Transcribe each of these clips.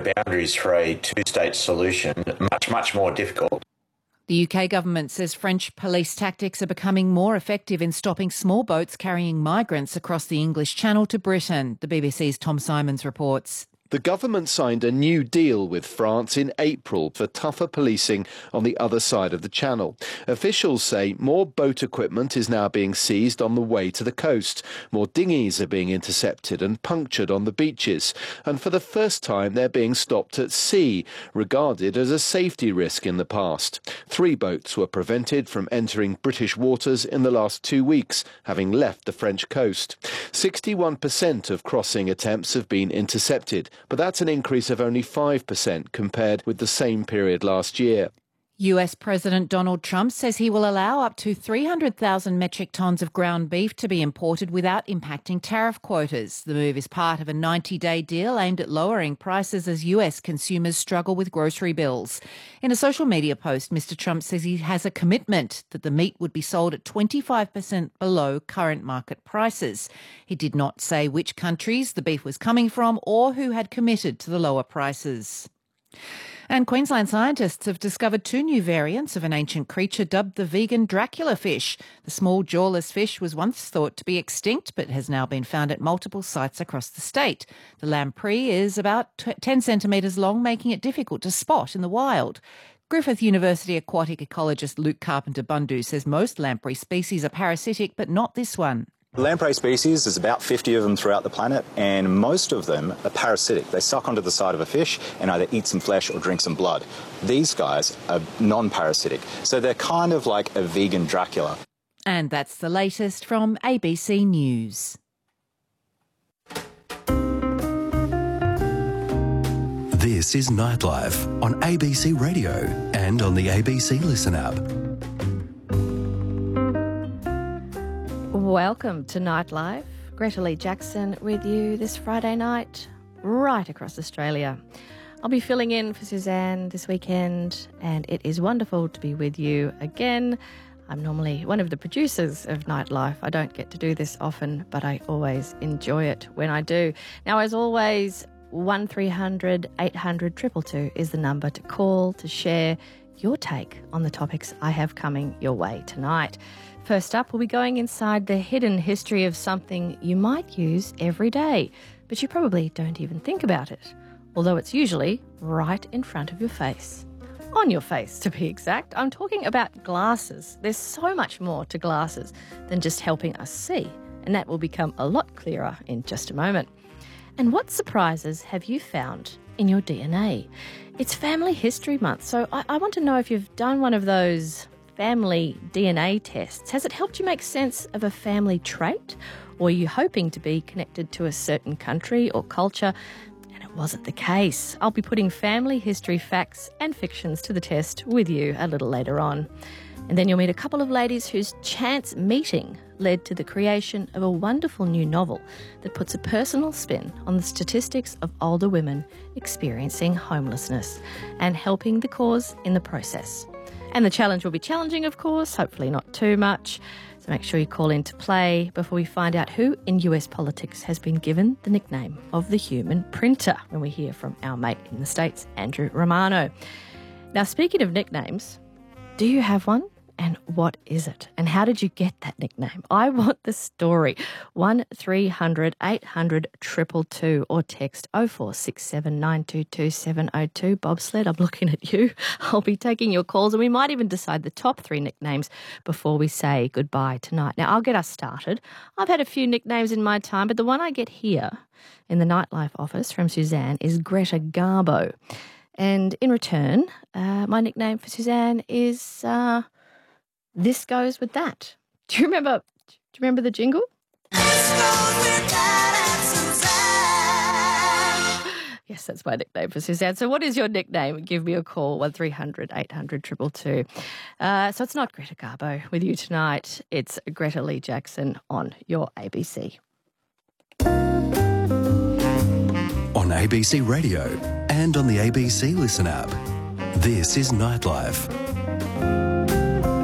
boundaries for a two-state solution much more difficult. The UK government says French police tactics are becoming more effective in stopping small boats carrying migrants across the English Channel to Britain. The BBC's Tom Simons reports. The government signed a new deal with France in April for tougher policing on the other side of the Channel. Officials say more boat equipment is now being seized on the way to the coast. More dinghies are being intercepted and punctured on the beaches. And for the first time, they're being stopped at sea, regarded as a safety risk in the past. 3 boats were prevented from entering British waters in the last 2 weeks, having left the French coast. 61% of crossing attempts have been intercepted, but that's an increase of only 5% compared with the same period last year. US President Donald Trump says he will allow up to 300,000 metric tonnes of ground beef to be imported without impacting tariff quotas. The move is part of a 90-day deal aimed at lowering prices as US consumers struggle with grocery bills. In a social media post, Mr. Trump says he has a commitment that the meat would be sold at 25% below current market prices. He did not say which countries the beef was coming from or who had committed to the lower prices. And Queensland scientists have discovered 2 new variants of an ancient creature dubbed the vegan Dracula fish. The small jawless fish was once thought to be extinct but has now been found at multiple sites across the state. The lamprey is about 10 centimetres long, making it difficult to spot in the wild. Griffith University aquatic ecologist Luke Carpenter-Bundu says most lamprey species are parasitic, but not this one. Lamprey species, there's about 50 of them throughout the planet, and most of them are parasitic. They suck onto the side of a fish and either eat some flesh or drink some blood. These guys are non-parasitic, so they're kind of like a vegan Dracula. And that's the latest from ABC News. This is Nightlife on ABC Radio and on the ABC Listen app. Welcome to Nightlife. Greta Lee Jackson with you this Friday night, right across Australia. I'll be filling in for Suzanne this weekend, and it is wonderful to be with you again. I'm normally one of the producers of Nightlife. I don't get to do this often, but I always enjoy it when I do. Now, as always, 1300 800 222 is the number to call to share your take on the topics I have coming your way tonight. First up, we'll be going inside the hidden history of something you might use every day, but you probably don't even think about it, although it's usually right in front of your face. On your face, to be exact. I'm talking about glasses. There's so much more to glasses than just helping us see, and that will become a lot clearer in just a moment. And what surprises have you found in your DNA? It's Family History Month, so I want to know if you've done one of those family DNA tests. Has it helped you make sense of a family trait? Or are you hoping to be connected to a certain country or culture? And it wasn't the case. I'll be putting family history facts and fictions to the test with you a little later on. And then you'll meet a couple of ladies whose chance meeting led to the creation of a wonderful new novel that puts a personal spin on the statistics of older women experiencing homelessness and helping the cause in the process. And the challenge will be challenging, of course, hopefully not too much. So make sure you call in to play before we find out who in US politics has been given the nickname of the human printer when we hear from our mate in the States, Andrew Romano. Now, speaking of nicknames, do you have one? And what is it? And how did you get that nickname? I want the story. 1300 800 222 or text 0467 922 702. Bobsled, I'm looking at you. I'll be taking your calls and we might even decide the top 3 nicknames before we say goodbye tonight. Now, I'll get us started. I've had a few nicknames in my time, but the one I get here in the Nightlife office from Suzanne is Greta Garbo. And in return, my nickname for Suzanne is... This Goes With That. Do you remember the jingle? This goes with that and Suzanne. Yes, that's my nickname for Suzanne. So what is your nickname? Give me a call, 1300 800 222. So it's not Greta Garbo with you tonight. It's Greta Lee Jackson on your ABC. On ABC Radio and on the ABC Listen app. This is Nightlife.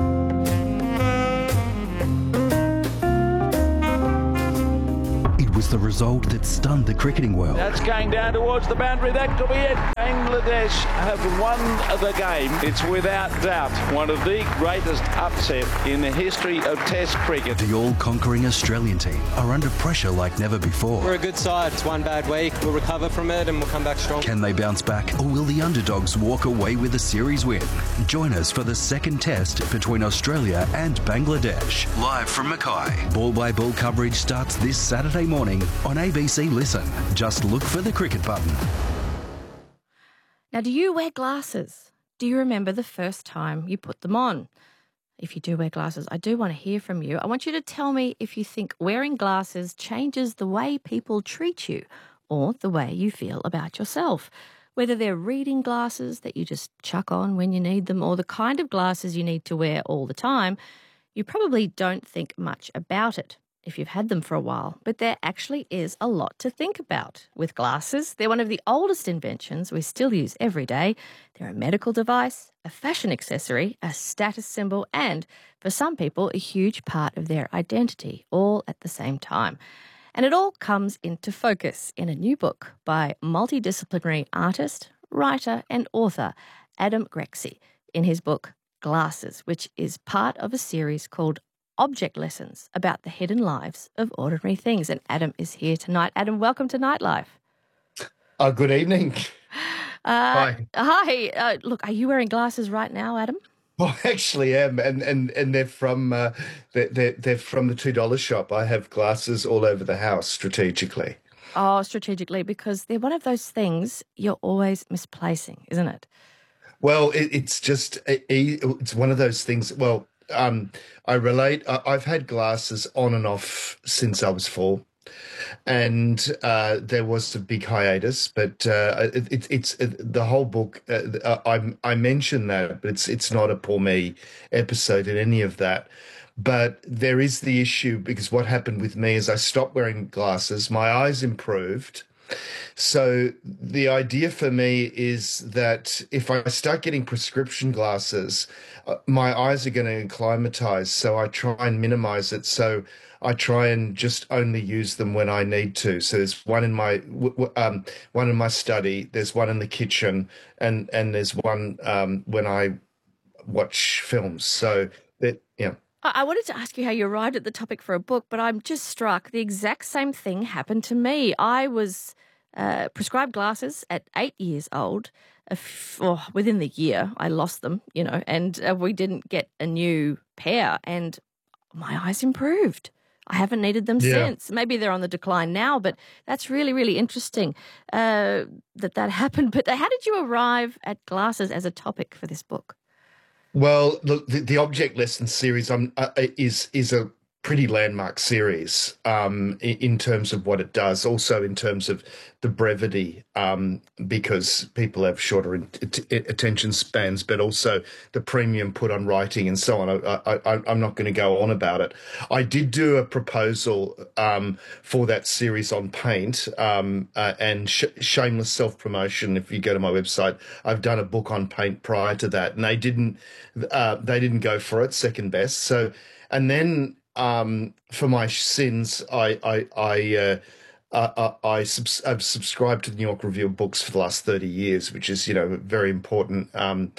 It was the result that stunned the cricketing world. That's going down towards the boundary. That could be it. Bangladesh have won the game. It's without doubt one of the greatest upset in the history of Test cricket. The all-conquering Australian team are under pressure like never before. We're a good side. It's one bad week. We'll recover from it and we'll come back strong. Can they bounce back, or will the underdogs walk away with a series win? Join us for the second test between Australia and Bangladesh. Live from Mackay. Ball-by-ball coverage starts this Saturday morning on ABC Listen. Just look for the cricket button. Now, do you wear glasses? Do you remember the first time you put them on? If you do wear glasses, I do want to hear from you. I want you to tell me if you think wearing glasses changes the way people treat you or the way you feel about yourself. Whether they're reading glasses that you just chuck on when you need them or the kind of glasses you need to wear all the time, you probably don't think much about it if you've had them for a while, but there actually is a lot to think about with glasses. They're one of the oldest inventions we still use every day. They're a medical device, a fashion accessory, a status symbol, and for some people, a huge part of their identity, all at the same time. And it all comes into focus in a new book by multidisciplinary artist, writer, and author Adam Grexy in his book Glasses, which is part of a series called Object Lessons about the hidden lives of ordinary things. And Adam is here tonight. Adam, welcome to Nightlife. Good evening. Hi. Hi. Look, are you wearing glasses right now, Adam? Well, I actually am, and they're from they're from the $2 shop. I have glasses all over the house strategically. Oh, strategically, because they're one of those things you're always misplacing, isn't it? Well, it's one of those things. Well, I relate. I've had glasses on and off since I was 4, and there was a big hiatus. But it's the whole book. I mention that, but it's not a poor me episode in any of that. But there is the issue because what happened with me is I stopped wearing glasses. My eyes improved. So the idea for me is that if I start getting prescription glasses, my eyes are going to acclimatize. So I try and minimize it. So I try and just only use them when I need to. So there's one in my study, there's one in the kitchen, and there's one when I watch films. So that, yeah. I wanted to ask you how you arrived at the topic for a book, but I'm just struck. The exact same thing happened to me. I was prescribed glasses at 8 years old. Within the year, I lost them, and we didn't get a new pair, and my eyes improved. I haven't needed them since. Maybe they're on the decline now, but that's really, really interesting that happened. But how did you arrive at glasses as a topic for this book? Well, the Object Lessons series is a pretty landmark series in terms of what it does, also in terms of the brevity, because people have shorter attention spans, but also the premium put on writing and so on. I'm not going to go on about it. I did do a proposal for that series on paint, and shameless self-promotion. If you go to my website, I've done a book on paint prior to that, and they didn't go for it, second best. So, and then for my sins, I've subscribed to the New York Review of Books for the last 30 years, which is, a very important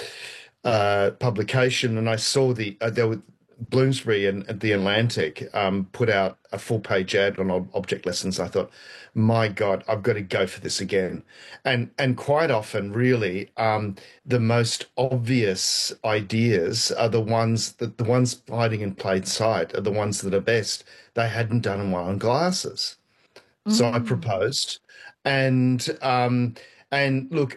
publication. And I saw there were Bloomsbury and The Atlantic put out a full-page ad on Object Lessons. I thought, my God, I've got to go for this again. And quite often, really, the most obvious ideas are the ones hiding in plain sight are the ones that are best. They hadn't done them well on glasses. So I proposed. And look,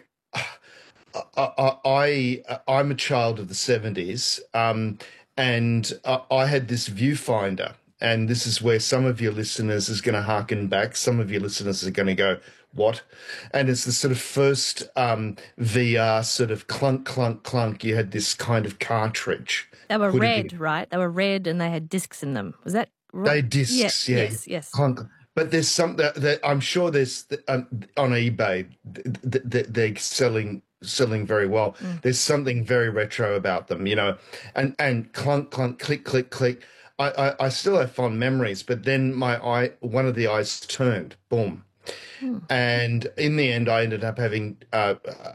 I'm a child of the 70s, and I had this viewfinder, and this is where some of your listeners is going to harken back. Some of your listeners are going to go, what? And it's the sort of first VR sort of clunk, clunk, clunk. You had this kind of cartridge. They were red, right? They were red and they had discs in them. Was that right? They discs, Yes. Clunk. But there's some that I'm sure there's on eBay they're selling very well. There's something very retro about them, and clunk, clunk, click, click, click. I still have fond memories, but then one of the eyes turned, boom. And in the end, I ended up having